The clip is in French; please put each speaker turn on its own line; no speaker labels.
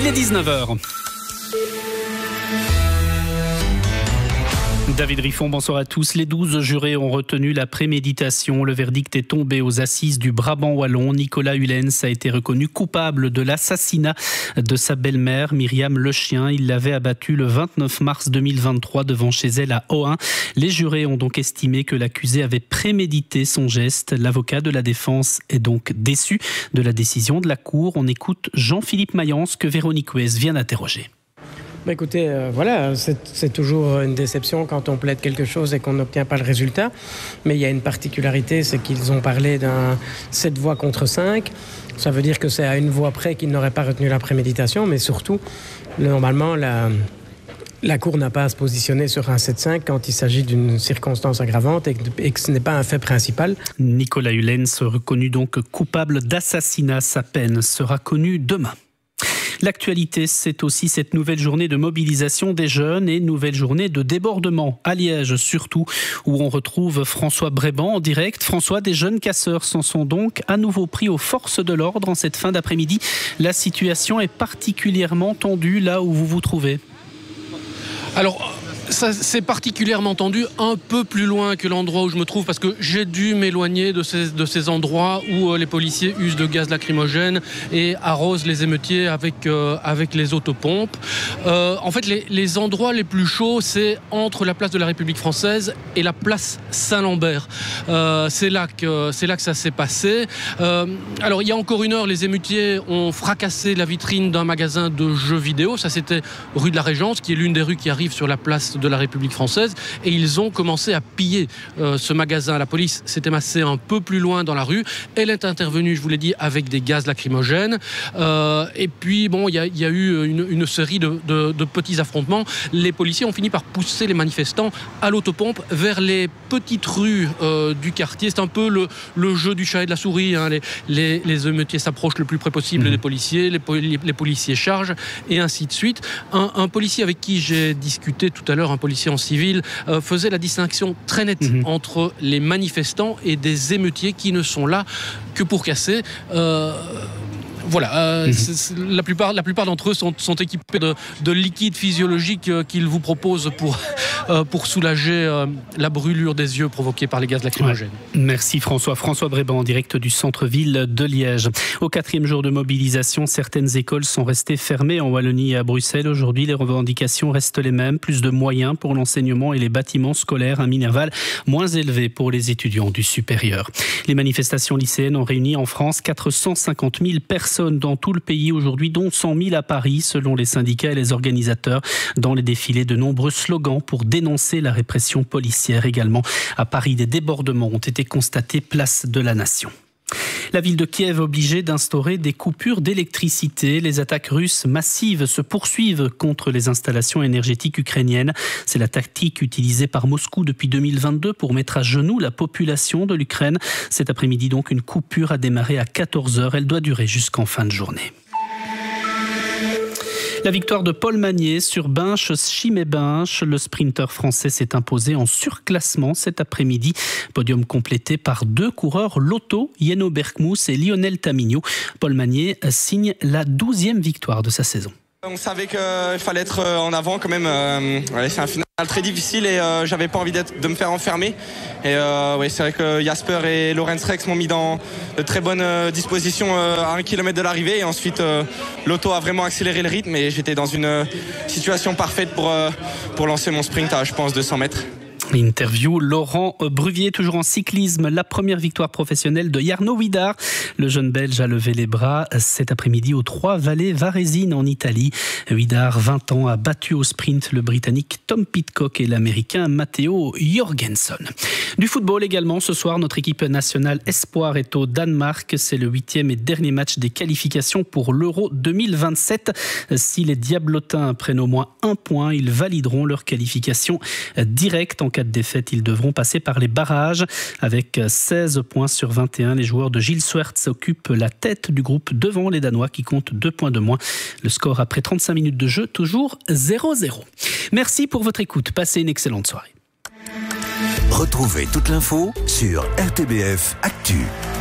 Il est 19h. David Riffon, bonsoir à tous. Les 12 jurés ont retenu la préméditation. Le verdict est tombé aux assises du Brabant wallon. Nicolas Hulens a été reconnu coupable de l'assassinat de sa belle-mère, Myriam Lechien. Il l'avait abattue le 29 mars 2023 devant chez elle à Ohain. Les jurés ont donc estimé que l'accusé avait prémédité son geste. L'avocat de la défense est donc déçu de la décision de la Cour. On écoute Jean-Philippe Mayence que Véronique Ouez vient d'interroger.
Écoutez, voilà, c'est toujours une déception quand on plaide quelque chose et qu'on n'obtient pas le résultat. Mais il y a une particularité, c'est qu'ils ont parlé d'un 7 voix contre 5. Ça veut dire que c'est à une voix près qu'ils n'auraient pas retenu la préméditation. Mais surtout, normalement, la Cour n'a pas à se positionner sur un 7-5 quand il s'agit d'une circonstance aggravante et que ce n'est pas un fait principal.
Nicolas Hulens, reconnu donc coupable d'assassinat, sa peine sera connue demain. L'actualité, c'est aussi cette nouvelle journée de mobilisation des jeunes et nouvelle journée de débordement à Liège surtout, où on retrouve François Bréban en direct. François, des jeunes casseurs s'en sont donc à nouveau pris aux forces de l'ordre en cette fin d'après-midi. La situation est particulièrement tendue là où vous vous trouvez.
Alors, ça c'est particulièrement tendu un peu plus loin que l'endroit où je me trouve parce que j'ai dû m'éloigner de ces endroits où les policiers usent de gaz lacrymogène et arrosent les émeutiers avec les autopompes. En fait, les endroits les plus chauds, c'est entre la place de la République française et la place Saint-Lambert. C'est là que ça s'est passé. Alors, il y a encore une heure, les émeutiers ont fracassé la vitrine d'un magasin de jeux vidéo. Ça, c'était rue de la Régence, qui est l'une des rues qui arrive sur la place de la République française, et ils ont commencé à piller ce magasin. La police s'était massée un peu plus loin dans la rue. Elle est intervenue, je vous l'ai dit, avec des gaz lacrymogènes. Et puis, bon, il y a eu une série de petits affrontements. Les policiers ont fini par pousser les manifestants à l'autopompe vers les petites rues du quartier. C'est un peu le jeu du chat et de la souris. Hein. Les émeutiers s'approchent le plus près possible des policiers, les policiers chargent, et ainsi de suite. Un policier avec qui j'ai discuté tout à l'heure, un policier en civil, faisait la distinction très nette entre les manifestants et des émeutiers qui ne sont là que pour casser. Voilà, la plupart d'entre eux sont équipés de liquide physiologique qu'ils vous proposent pour soulager la brûlure des yeux provoquée par les gaz lacrymogènes.
Ouais. Merci François. François Bréban en direct du centre-ville de Liège. Au 4e jour de mobilisation, certaines écoles sont restées fermées en Wallonie et à Bruxelles. Aujourd'hui, les revendications restent les mêmes. Plus de moyens pour l'enseignement et les bâtiments scolaires. Un minerval moins élevé pour les étudiants du supérieur. Les manifestations lycéennes ont réuni en France 450 000 personnes dans tout le pays aujourd'hui, dont 100 000 à Paris, selon les syndicats et les organisateurs. Dans les défilés, de nombreux slogans pour dénoncer la répression policière. Également, à Paris, des débordements ont été constatés place de la Nation. La ville de Kiev obligée d'instaurer des coupures d'électricité. Les attaques russes massives se poursuivent contre les installations énergétiques ukrainiennes. C'est la tactique utilisée par Moscou depuis 2022 pour mettre à genoux la population de l'Ukraine. Cet après-midi, donc, une coupure a démarré à 14h. Elle doit durer jusqu'en fin de journée. La victoire de Paul Magnier sur Binche-Chimay-Binche. Le sprinter français s'est imposé en surclassement cet après-midi. Podium complété par 2 coureurs Lotto, Yeno Berkmous et Lionel Tamigno. Paul Magnier signe la 12e victoire de sa saison.
On savait qu'il fallait être en avant quand même. C'est un final très difficile et j'avais pas envie de me faire enfermer. Et c'est vrai que Jasper et Lorenz Rex m'ont mis dans de très bonnes dispositions à 1 kilomètre de l'arrivée. Et ensuite, l'auto a vraiment accéléré le rythme et j'étais dans une situation parfaite pour lancer mon sprint à, je pense, 200 mètres.
Interview Laurent Bruvier, toujours en cyclisme. La première victoire professionnelle de Jarno Huidar. Le jeune Belge a levé les bras cet après-midi aux 3 Vallées Varesines en Italie. Huidar, 20 ans, a battu au sprint le Britannique Tom Pidcock et l'Américain Matteo Jorgensen. Du football également, ce soir, notre équipe nationale Espoir est au Danemark. C'est le 8e et dernier match des qualifications pour l'Euro 2027. Si les Diablotins prennent au moins 1 point, ils valideront leur qualification directe. En cas de défaite, ils devront passer par les barrages. Avec 16 points sur 21, les joueurs de Gilles Swerts occupent la tête du groupe devant les Danois qui comptent 2 points de moins. Le score après 35 minutes de jeu, toujours 0-0. Merci pour votre écoute. Passez une excellente soirée.
Retrouvez toute l'info sur RTBF Actu.